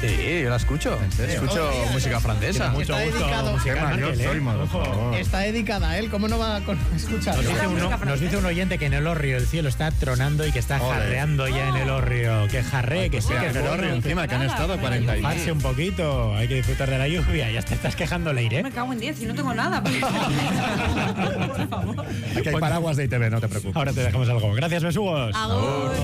Sí, yo la escucho. Escucho música francesa. Mucho Está gusto. dedicado. Música Qué mayor Ángel, soy, por Ojo. favor. Está dedicada a él, ¿cómo no va a escuchar? Nos dice un oyente que en el hórreo el cielo está tronando y que está Ole. jarreando ya en el hórreo. Que jarree, que sí, que en el horrio encima, que han estado a 40 y Mojarse un poquito, hay que disfrutar de la lluvia. Ya te estás quejando, Leire. Me cago en 10 y no tengo nada. Por favor. Aquí hay paraguas de ITV, no te preocupes. Ahora te dejamos algo. Gracias, besugos. Agur.